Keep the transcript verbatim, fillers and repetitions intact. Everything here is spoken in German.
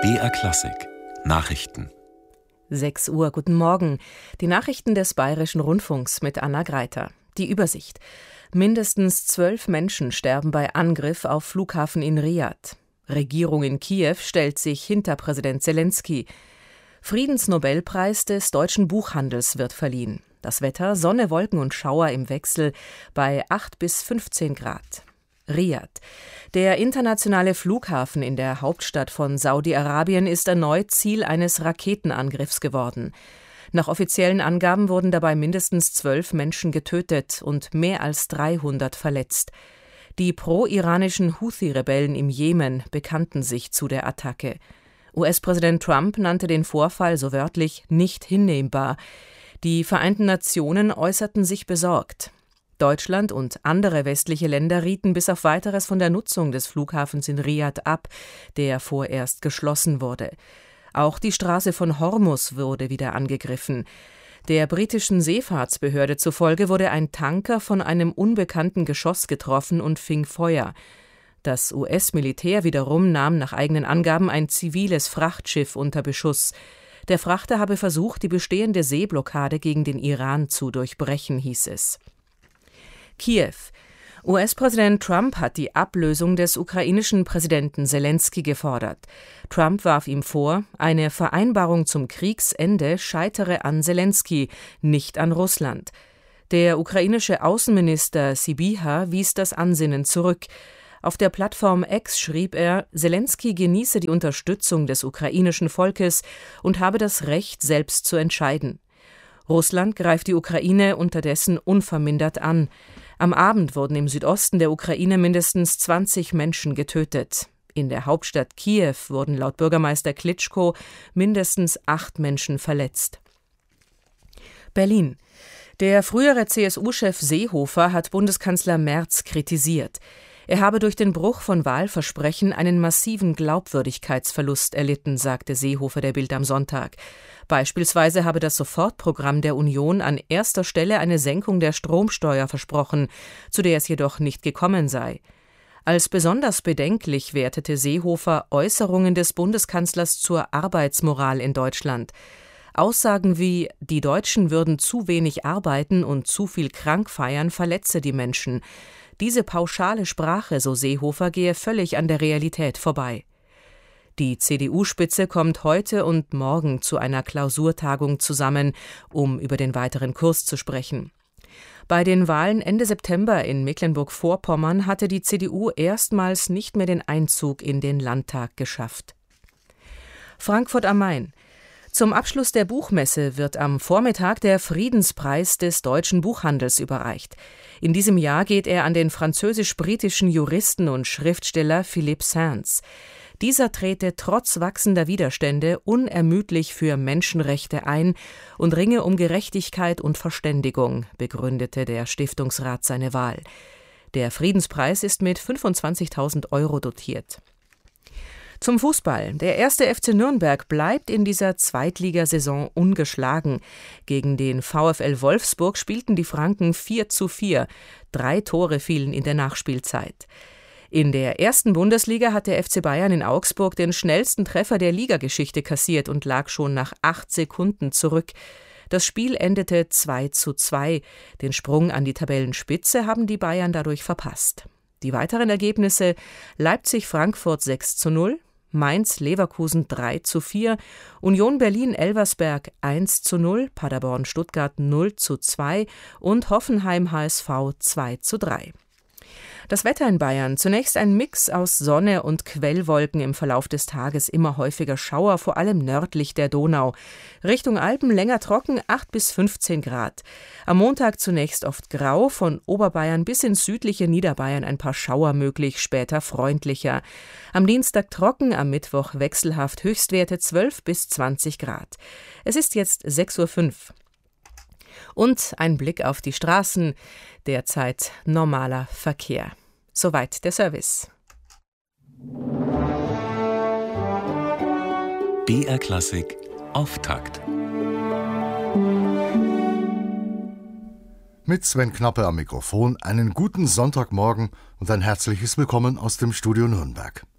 B R Klassik Nachrichten. sechs Uhr, guten Morgen. Die Nachrichten des Bayerischen Rundfunks mit Anna Greiter. Die Übersicht. Mindestens zwölf Menschen sterben bei Angriff auf Flughafen in Riad. Regierung in Kiew stellt sich hinter Präsident Selenskyj. Friedensnobelpreis des deutschen Buchhandels wird verliehen. Das Wetter: Sonne, Wolken und Schauer im Wechsel bei acht bis fünfzehn Grad. Riad. Der internationale Flughafen in der Hauptstadt von Saudi-Arabien ist erneut Ziel eines Raketenangriffs geworden. Nach offiziellen Angaben wurden dabei mindestens zwölf Menschen getötet und mehr als dreihundert verletzt. Die pro-iranischen Houthi-Rebellen im Jemen bekannten sich zu der Attacke. U S-Präsident Trump nannte den Vorfall so wörtlich nicht hinnehmbar. Die Vereinten Nationen äußerten sich besorgt. Deutschland und andere westliche Länder rieten bis auf Weiteres von der Nutzung des Flughafens in Riad ab, der vorerst geschlossen wurde. Auch die Straße von Hormuz wurde wieder angegriffen. Der britischen Seefahrtsbehörde zufolge wurde ein Tanker von einem unbekannten Geschoss getroffen und fing Feuer. Das U S-Militär wiederum nahm nach eigenen Angaben ein ziviles Frachtschiff unter Beschuss. Der Frachter habe versucht, die bestehende Seeblockade gegen den Iran zu durchbrechen, hieß es. Kiew. U S-Präsident Trump hat die Ablösung des ukrainischen Präsidenten Selenskyj gefordert. Trump warf ihm vor, eine Vereinbarung zum Kriegsende scheitere an Selenskyj, nicht an Russland. Der ukrainische Außenminister Sybiha wies das Ansinnen zurück. Auf der Plattform X schrieb er, Selenskyj genieße die Unterstützung des ukrainischen Volkes und habe das Recht, selbst zu entscheiden. Russland greift die Ukraine unterdessen unvermindert an. Am Abend wurden im Südosten der Ukraine mindestens zwanzig Menschen getötet. In der Hauptstadt Kiew wurden laut Bürgermeister Klitschko mindestens acht Menschen verletzt. Berlin. Der frühere C S U-Chef Seehofer hat Bundeskanzler Merz kritisiert. Er habe durch den Bruch von Wahlversprechen einen massiven Glaubwürdigkeitsverlust erlitten, sagte Seehofer der Bild am Sonntag. Beispielsweise habe das Sofortprogramm der Union an erster Stelle eine Senkung der Stromsteuer versprochen, zu der es jedoch nicht gekommen sei. Als besonders bedenklich wertete Seehofer Äußerungen des Bundeskanzlers zur Arbeitsmoral in Deutschland. Aussagen wie, die Deutschen würden zu wenig arbeiten und zu viel krank feiern, verletze die Menschen. Diese pauschale Sprache, so Seehofer, gehe völlig an der Realität vorbei. Die C D U-Spitze kommt heute und morgen zu einer Klausurtagung zusammen, um über den weiteren Kurs zu sprechen. Bei den Wahlen Ende September in Mecklenburg-Vorpommern hatte die C D U erstmals nicht mehr den Einzug in den Landtag geschafft. Frankfurt am Main. Zum Abschluss der Buchmesse wird am Vormittag der Friedenspreis des deutschen Buchhandels überreicht. In diesem Jahr geht er an den französisch-britischen Juristen und Schriftsteller Philippe Sands. Dieser trete trotz wachsender Widerstände unermüdlich für Menschenrechte ein und ringe um Gerechtigkeit und Verständigung, begründete der Stiftungsrat seine Wahl. Der Friedenspreis ist mit fünfundzwanzigtausend Euro dotiert. Zum Fußball. Der erste F C Nürnberg bleibt in dieser Zweitligasaison ungeschlagen. Gegen den VfL Wolfsburg spielten die Franken vier zu vier. Drei Tore fielen in der Nachspielzeit. In der ersten Bundesliga hat der F C Bayern in Augsburg den schnellsten Treffer der Ligageschichte kassiert und lag schon nach acht Sekunden zurück. Das Spiel endete zwei zu zwei. Den Sprung an die Tabellenspitze haben die Bayern dadurch verpasst. Die weiteren Ergebnisse: Leipzig-Frankfurt sechs zu null, Mainz-Leverkusen drei zu vier, Union Berlin-Elversberg eins zu null, Paderborn-Stuttgart null zu zwei und Hoffenheim-H S V zwei zu drei. Das Wetter in Bayern: Zunächst ein Mix aus Sonne und Quellwolken, im Verlauf des Tages immer häufiger Schauer, vor allem nördlich der Donau. Richtung Alpen länger trocken, acht bis fünfzehn Grad. Am Montag zunächst oft grau, von Oberbayern bis ins südliche Niederbayern ein paar Schauer möglich, später freundlicher. Am Dienstag trocken, am Mittwoch wechselhaft, Höchstwerte zwölf bis zwanzig Grad. Es ist jetzt sechs Uhr fünf. Und ein Blick auf die Straßen, derzeit normaler Verkehr. Soweit der Service. B R Klassik Auftakt. Mit Sven Knappe am Mikrofon einen guten Sonntagmorgen und ein herzliches Willkommen aus dem Studio Nürnberg.